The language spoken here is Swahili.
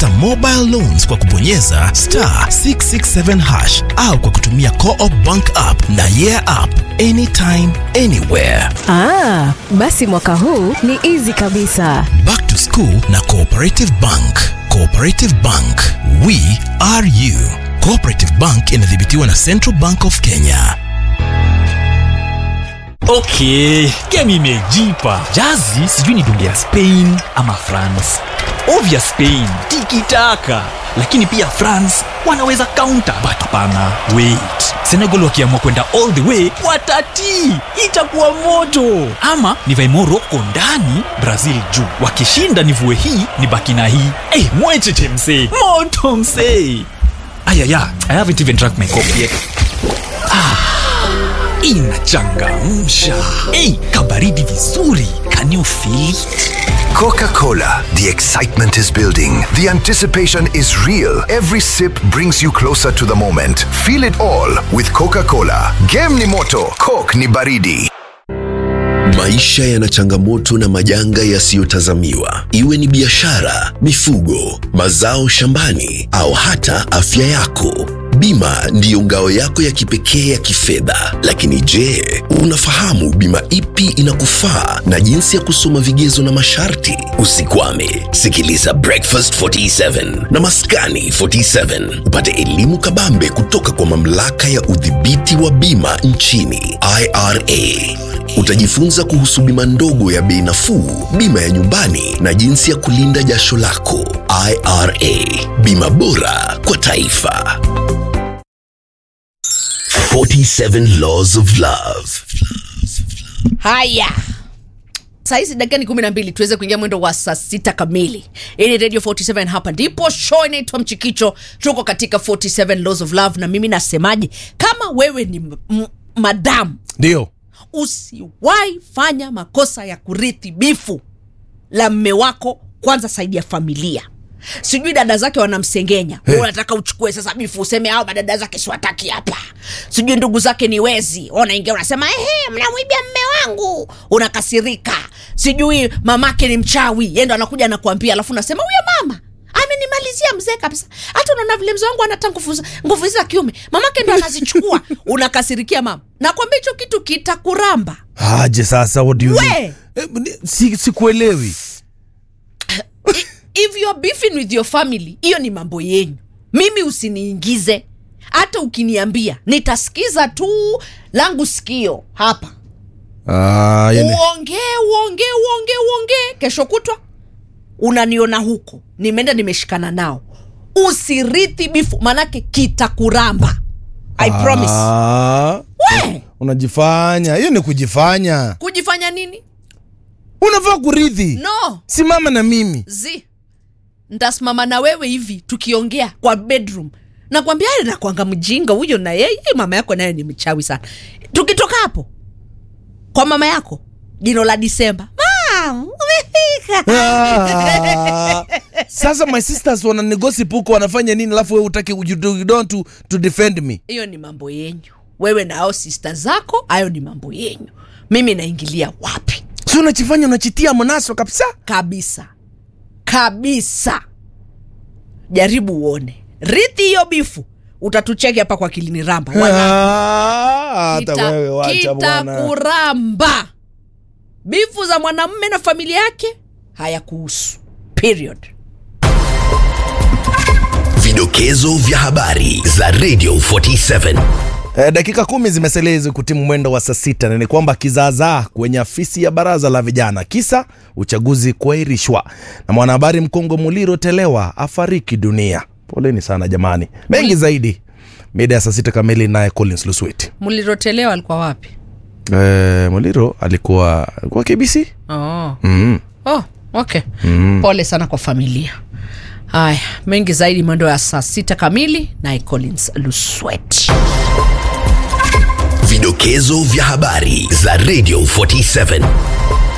Pata mobile loans kwa kubonyeza *667# au kwa kutumia Co-op Bank app na Yeah app anytime anywhere. Basi mwaka huu ni easy kabisa. Back to school na Cooperative Bank. Cooperative Bank, we are you. Cooperative Bank inadhibitiwa na Central Bank of Kenya. Okay, game imejipa. Jazi sijui ni dungia Spain ama France. Ovya Spain, tiki-taka. Lakini pia France wanaweza counter. But hapana, wait. Senegal wakiamua kwenda all the way, watati. Itakuwa moto. Ama nivae Morocco ndani, Brazil juu. Wakishinda nivue hii, nibaki na hii. Mwecheche msee. Moto msee. I haven't even drank my coffee yet. Inachangamsha. Kabaridi vizuri. Can you feel it? Coca-Cola. The excitement is building. The anticipation is real. Every sip brings you closer to the moment. Feel it all with Coca-Cola. Game ni moto, Coke ni baridi. Maisha yana changamoto na majanga yasiyotazamiwa. Iwe ni biashara, mifugo, mazao shambani au hata afya yako. Bima ndiyo ngao yako ya kipekee ya kifedha. Lakini je, unafahamu bima ipi inakufaa na jinsi ya kusoma vigezo na masharti? Usikwame, sikiliza Breakfast 47 na Maskani 47 upate elimu kabambe kutoka kwa mamlaka ya udhibiti wa bima nchini IRA. Utajifunza kuhusu bima ndogo ya bei nafuu, bima ya nyumbani na jinsi ya kulinda jasho lako. IRA, bima bora kwa taifa. 47 Laws of Love. Haya. Saizi dakika ni 12 tuweze kuingia mwendo wa saa 6 kamili. Hii Radio 47 hapa ndipo show inaitwa Mchikicho. Tuko katika 47 Laws of Love na mimi nasemaje, kama wewe ni madam, ndio usiwahi fanya makosa ya kurithi bifu la mme wako. Kwanza saidia familia. Sijui dada zake wanamsengenya, unataka uchukue sasa bifu useme hao dada zake siwataki hapa. Sijui ndugu zake ni wezi, unaingia unasema mnamwibia mme wangu, unakasirika. Sijui mamake ni mchawi, yeye ndo anakuja na kuambia, alafu unasema huyo mama amenimalizia mzee kabisa. Hata unaona vile mzee wangu anataka nguvu za kiume, mamake ndo anazichukua. Unakasirikia mama. Nakwambia hicho kitu kitakuramba. Aje sasa, what do you mean? Sikuelewi. If you're beefing with your family, hiyo ni mambo yenyu. Mimi usiniingize. Hata ukiniambia, nitasikiza tu langu sikio hapa. Uongee. Kesho kutwa unaniona huko. Nimeenda nimeshikana nao. Usirithi bifu, manake kitakuramba. I promise. Unajifanya. Hiyo ni kujifanya. Kujifanya nini? Unafaa kurithi. No. Simama na mimi. Ndasimama na wewe hivi tukiongea kwa bedroom. Nakwambia na kuanga mjinga huyo na yeye, mama yako naye ni mchawi sana. Tukitoka hapo kwa mama yako, jino la Disemba. Umefika. Sasa my sisters wana negotiate huko, wanafanya nini alafu wewe utaki you don't to defend me? Hiyo ni mambo yenyu. Wewe na hao sisters zako, hayo ni mambo yenyu. Mimi naingilia wapi? Sio unachifanya unachitia mnaso kabisa? Kabisa. Jaribu uone. Rithi hiyo bifu. Utatucheki hapa kwa Kilini Ramba. Hata wewe wacha bwana. Kitakuramba. Bifu za mwanamume na familia yake hayakuhusu. Period. Vidokezo vya habari za Radio 47. Dakika 10 zimeselezi kutimu mwendo wa saa 6 na ni kwamba kizaazaa kwenye afisi ya baraza la vijana kisa uchaguzi kuahirishwa, na mwanahabari mkongwe Muliro Telewa afariki dunia. Poleni sana jamani. Mengi zaidi mida ya saa 6 kamili naye Collins Lusweti. Muliro Telewa alikuwa wapi? Muliro alikuwa kwa KBC. Okay. Pole sana kwa familia. Haya, mengi zaidi mwendo ya saa 6 kamili naye Collins Lusweti. Vidokezo vya habari za Radio 47.